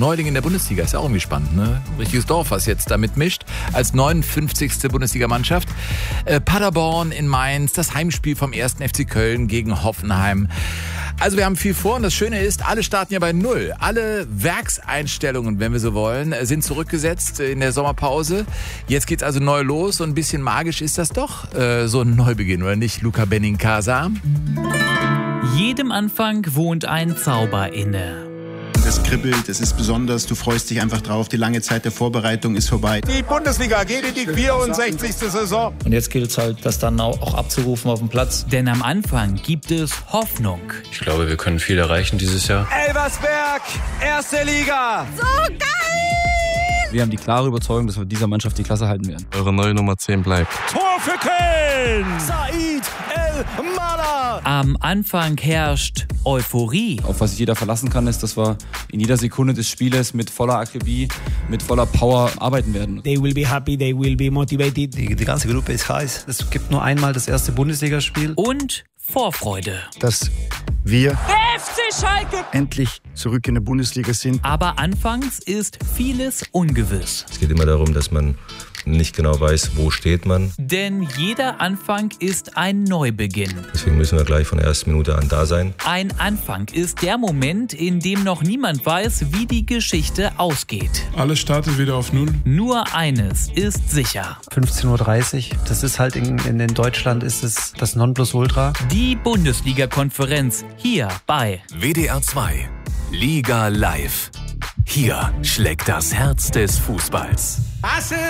Neuling in der Bundesliga, ist ja auch irgendwie spannend, ne? Richtiges Dorf, was jetzt da mitmischt. Als 59. Bundesligamannschaft. Paderborn in Mainz, das Heimspiel vom 1. FC Köln gegen Hoffenheim. Also wir haben viel vor und das Schöne ist, alle starten ja bei Null. Alle Werkseinstellungen, wenn wir so wollen, sind zurückgesetzt in der Sommerpause. Jetzt geht's also neu los und ein bisschen magisch ist das doch, so ein Neubeginn, oder nicht, Luca Benincasa? Jedem Anfang wohnt ein Zauber inne. Es kribbelt, es ist besonders, du freust dich einfach drauf, die lange Zeit der Vorbereitung ist vorbei. Die Bundesliga geht in die 64. Saison. Und jetzt gilt es halt, das dann auch abzurufen auf dem Platz. Denn am Anfang gibt es Hoffnung. Ich glaube, wir können viel erreichen dieses Jahr. Elversberg, erste Liga. So geil! Wir haben die klare Überzeugung, dass wir dieser Mannschaft die Klasse halten werden. Eure neue Nummer 10 bleibt. Tor für Köln! Said El-Mala! Am Anfang herrscht Euphorie. Auf was sich jeder verlassen kann, ist, dass wir in jeder Sekunde des Spieles mit voller Akribie, mit voller Power arbeiten werden. They will be happy, they will be motivated. Die ganze Gruppe ist heiß. Es gibt nur einmal das erste Bundesligaspiel. Und Vorfreude. Dass wir FC Schalke! endlich zurück in der Bundesliga sind. Aber anfangs ist vieles ungewiss. Es geht immer darum, dass man nicht genau weiß, wo steht man. Denn jeder Anfang ist ein Neubeginn. Deswegen müssen wir gleich von der ersten Minute an da sein. Ein Anfang ist der Moment, in dem noch niemand weiß, wie die Geschichte ausgeht. Alles startet wieder auf Null. Nur eines ist sicher. 15:30 Uhr, das ist halt in Deutschland ist es das Nonplusultra. Die Bundesliga-Konferenz hier bei WDR 2 Liga Live. Hier schlägt das Herz des Fußballs.